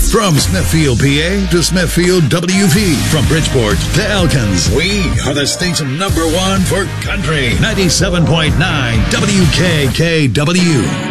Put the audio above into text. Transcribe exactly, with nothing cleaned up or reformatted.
From Smithfield, P A to Smithfield, W P. From Bridgeport to Elkins. We are the state's number one for country. ninety-seven point nine W K K W.